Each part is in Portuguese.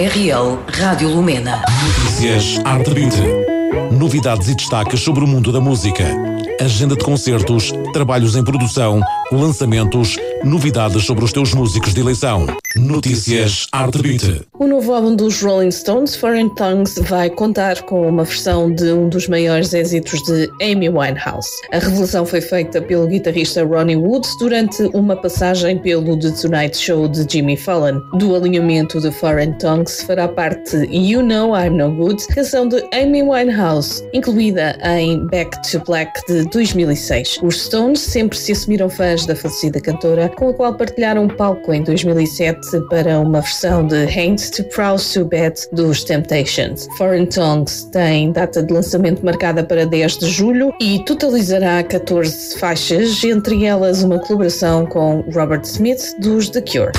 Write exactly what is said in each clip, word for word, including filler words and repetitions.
R L Rádio Lumena. Notícias Arte vinte. Novidades e destaques sobre o mundo da música. Agenda de concertos, trabalhos em produção, lançamentos, novidades sobre os teus músicos de eleição. Notícias Arte vinte. O novo álbum dos Rolling Stones, Foreign Tongues, vai contar com uma versão de um dos maiores êxitos de Amy Winehouse. A revelação foi feita pelo guitarrista Ronnie Wood durante uma passagem pelo The Tonight Show de Jimmy Fallon. Do alinhamento de Foreign Tongues fará parte You Know I'm No Good, canção de Amy Winehouse, incluída em Back to Black de dois mil e seis. Os Stones sempre se assumiram fãs da falecida cantora, com a qual partilharam um palco em dois mil e sete para uma versão de Ain't Too Proud to Bad dos Temptations. Foreign Tongues tem data de lançamento marcada para dez de julho e totalizará catorze faixas, entre elas uma colaboração com Robert Smith dos The Cure.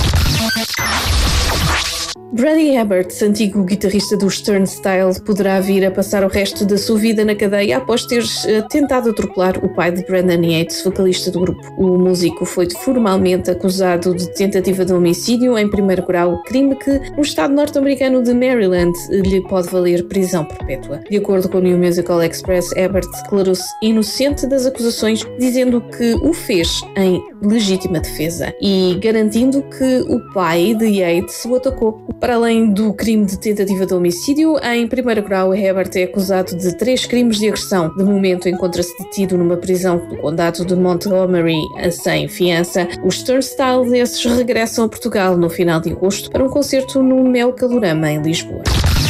Brady Habbert, antigo guitarrista dos Turnstile, poderá vir a passar o resto da sua vida na cadeia após ter tentado atropelar o pai de Brendan Yates, vocalista do grupo. O músico foi formalmente acusado de tentativa de homicídio em primeiro grau, crime que no estado norte-americano de Maryland lhe pode valer prisão perpétua. De acordo com o New Musical Express, Habbert declarou-se inocente das acusações, dizendo que o fez em legítima defesa e garantindo que o pai de Yates o atacou. Para além do crime de tentativa de homicídio, em primeiro grau, Habbert é acusado de três crimes de agressão. De momento, encontra-se detido numa prisão do condado de Montgomery sem fiança. Os Turnstile desses regressam a Portugal no final de agosto para um concerto no Mel Calorama, em Lisboa.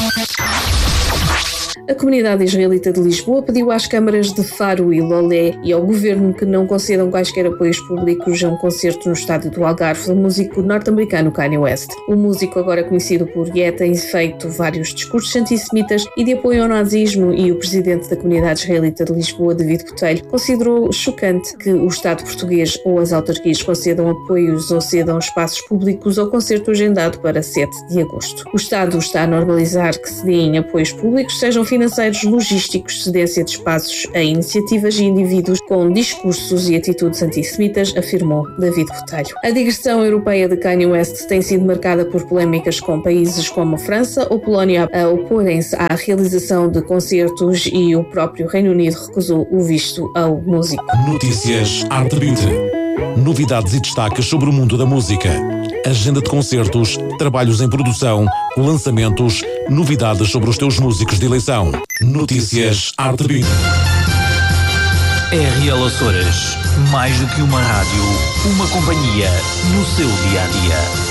A comunidade israelita de Lisboa pediu às câmaras de Faro e Lolé e ao governo que não concedam quaisquer apoios públicos a um concerto no estádio do Algarve do músico norte-americano Kanye West. O músico, agora conhecido por Ye, tem feito vários discursos antissemitas e de apoio ao nazismo, e o presidente da comunidade israelita de Lisboa, David Botelho, considerou chocante que o Estado português ou as autarquias concedam apoios ou cedam espaços públicos ao concerto agendado para sete de agosto. O Estado está a normalizar que se deem apoios públicos, sejam financeiros, logísticos, cedência de espaços a iniciativas e indivíduos com discursos e atitudes antissemitas, afirmou David Botelho. A digressão europeia de Kanye West tem sido marcada por polémicas com países como a França ou Polónia a oporem-se à realização de concertos, e o próprio Reino Unido recusou o visto ao músico. Notícias Arte vinte. Novidades e destaques sobre o mundo da música. Agenda de concertos, trabalhos em produção, lançamentos, novidades sobre os teus músicos de eleição. Notícias Arte vinte. R L Açores, mais do que uma rádio, uma companhia no seu dia a dia.